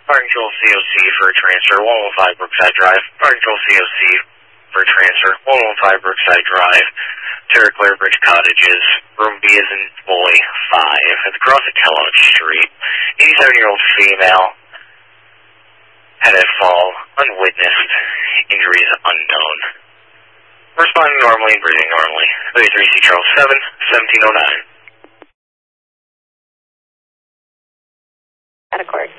Park Control COC for transfer, 115 Brookside Drive. Park Control COC for transfer, 115 Brookside Drive. Terra Claire Bridge Cottages, room B is in boy 5. It's across the Kellogg Street. 87-year-old female. Had a fall, unwitnessed, injuries unknown. Responding normally, breathing normally. 33C Charles 7, 1709. At a court.